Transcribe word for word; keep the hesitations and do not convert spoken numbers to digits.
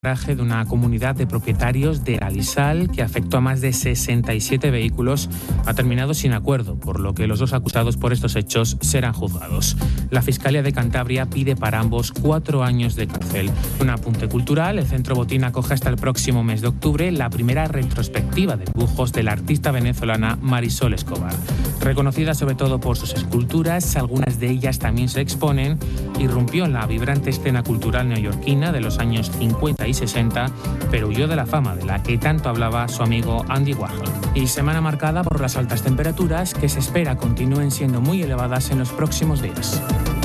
garaje de una comunidad de propietarios de Alisal que afectó a más de sesenta y siete vehículos ha terminado sin acuerdo, por lo que los dos acusados por estos hechos serán juzgados. La Fiscalía de Cantabria pide para ambos cuatro años de cárcel. Un apunte cultural: el Centro Botín acoge hasta el próximo mes de octubre la primera retrospectiva de dibujos de la artista venezolana Marisol Escobar. Reconocida sobre todo por sus esculturas, algunas de ellas también se exponen, irrumpió en la vibrante escena cultural neoyorquina de los años cincuenta y sesenta, pero huyó de la fama de la que tanto hablaba su amigo Andy Warhol. Y semana marcada por las altas temperaturas que se espera continúen siendo muy elevadas en los próximos días.